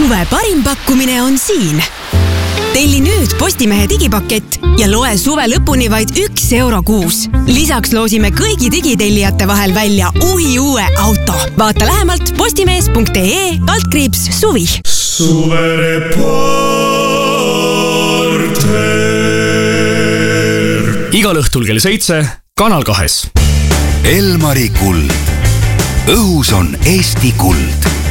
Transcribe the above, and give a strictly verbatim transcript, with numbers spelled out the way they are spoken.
Suve parim pakkumine on siin. Telli nüüd Postimehe digipakett ja loe suve lõpuni vaid üks euro kuus. Lisaks loosime kõigi digitellijate vahel välja uhi uue auto. Vaata lähemalt postimees punkt ee kaldkriips suvi. Suvereporter. Igal õhtul kell seitse Kanal kahes. Elmari kuld. Õhus on Eesti kuld.